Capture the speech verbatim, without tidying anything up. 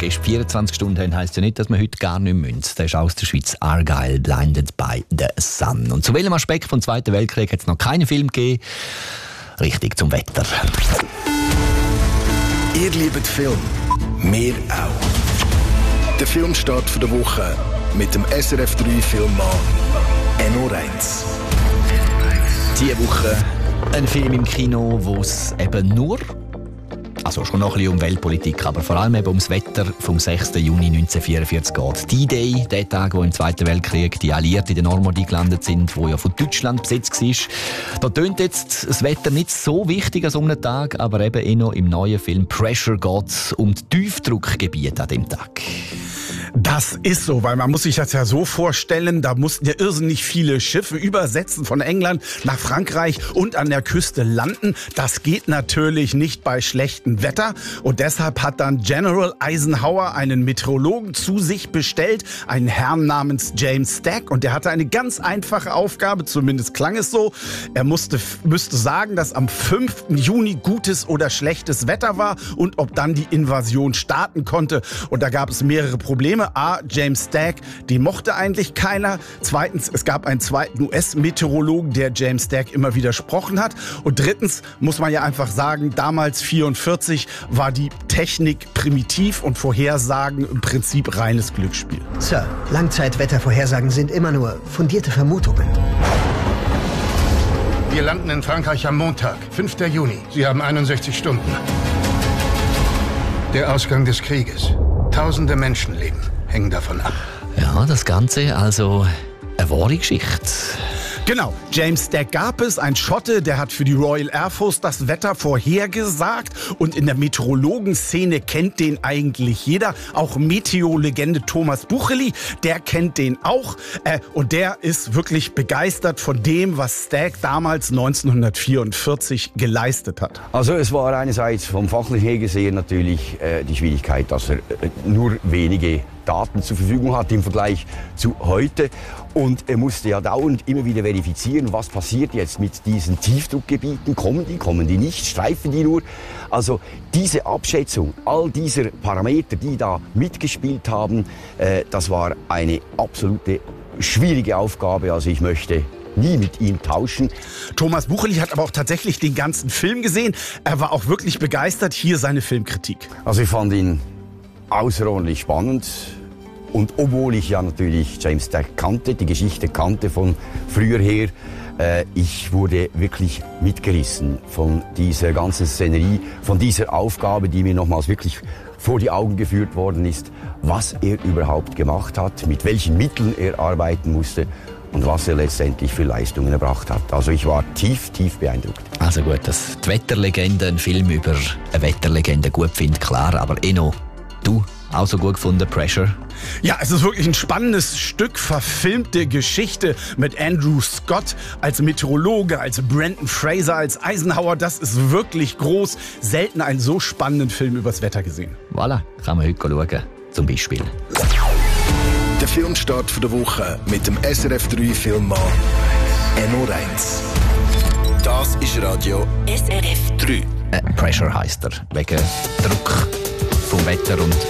Gäste vierundzwanzig Stunden haben, heisst ja nicht, dass wir heute gar nicht müssen. Der ist aus der Schweiz, Argyle, Blinded by the Sun. Und zu welchem Aspekt vom Zweiten Weltkrieg hat es noch keinen Film gegeben? Richtig, zum Wetter. Ihr liebt Film, wir auch. Der Filmstart der Woche mit dem S R F drei Filmmann Enno Reitz. Diese Woche ein Film im Kino, wo es eben nur, also schon noch ein bisschen um Weltpolitik, aber vor allem eben ums Wetter vom sechsten Juni neunzehnhundertvierundvierzig geht. D-Day, der Tag, wo im Zweiten Weltkrieg die Alliierten in der Normandie gelandet sind, wo ja von Deutschland besetzt war. Da tönt jetzt das Wetter nicht so wichtig an so einem Tag, aber eben eh noch im neuen Film Pressure geht es um die Tiefdruckgebiete an dem Tag. Das ist so, weil man muss sich das ja so vorstellen, da mussten ja irrsinnig viele Schiffe übersetzen von England nach Frankreich und an der Küste landen. Das geht natürlich nicht bei schlechtem Wetter und deshalb hat dann General Eisenhower einen Meteorologen zu sich bestellt, einen Herrn namens James Stack, und der hatte eine ganz einfache Aufgabe, zumindest klang es so. Er musste, müsste sagen, dass am fünften Juni gutes oder schlechtes Wetter war und ob dann die Invasion starten konnte. Und da gab es mehrere Probleme. A, James Stack, den mochte eigentlich keiner. Zweitens, es gab einen zweiten U S-Meteorologen, der James Stack immer widersprochen hat. Und drittens muss man ja einfach sagen, damals vierundvierzig war die Technik primitiv und Vorhersagen im Prinzip reines Glücksspiel. Sir, Langzeitwettervorhersagen sind immer nur fundierte Vermutungen. Wir landen in Frankreich am Montag, fünften Juni. Sie haben einundsechzig Stunden. Der Ausgang des Krieges. Tausende Menschenleben hängen davon ab. Ja, das Ganze also eine wahre Geschichte. Genau, James Stack gab es, ein Schotte, der hat für die Royal Air Force das Wetter vorhergesagt und in der Meteorologenszene kennt den eigentlich jeder. Auch Meteorlegende Thomas Bucheli, der kennt den auch äh, und der ist wirklich begeistert von dem, was Stack damals neunzehnhundertvierundvierzig geleistet hat. Also es war einerseits vom Fachlichen her gesehen natürlich äh, die Schwierigkeit, dass er äh, nur wenige Daten zur Verfügung hat im Vergleich zu heute. Und er musste ja dauernd immer wieder verifizieren, was passiert jetzt mit diesen Tiefdruckgebieten. Kommen die, kommen die nicht, streifen die nur? Also diese Abschätzung, all dieser Parameter, die da mitgespielt haben, äh, das war eine absolute schwierige Aufgabe. Also ich möchte nie mit ihm tauschen. Thomas Bucheli hat aber auch tatsächlich den ganzen Film gesehen. Er war auch wirklich begeistert. Hier seine Filmkritik. Also ich fand ihn außerordentlich spannend. Und obwohl ich ja natürlich James Stack kannte, die Geschichte kannte von früher her, äh, ich wurde wirklich mitgerissen von dieser ganzen Szenerie, von dieser Aufgabe, die mir nochmals wirklich vor die Augen geführt worden ist, was er überhaupt gemacht hat, mit welchen Mitteln er arbeiten musste und was er letztendlich für Leistungen erbracht hat. Also ich war tief, tief beeindruckt. Also gut, dass die Wetterlegende einen Film über eine Wetterlegende gut findet, klar, aber Enno, du auch so gut gefunden, Pressure? Ja, es ist wirklich ein spannendes Stück verfilmte Geschichte mit Andrew Scott als Meteorologe, als Brendan Fraser, als Eisenhower. Das ist wirklich groß. Selten einen so spannenden Film übers Wetter gesehen. Voilà, kann man heute schauen, zum Beispiel. Der Filmstart der Woche mit dem S R F drei Filmmann Enno Reitz. Das ist Radio S R F drei. Äh, Pressure heisst er, wegen Druck vom Wetter und